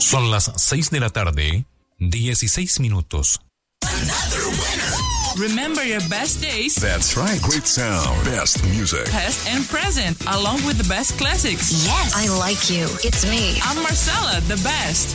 Son las 6 de la tarde, 16 minutos. Remember your best days. That's right. Great sound. Best music. Past and present, along with the best classics. Yes, I like you. It's me. I'm Marcella, the best.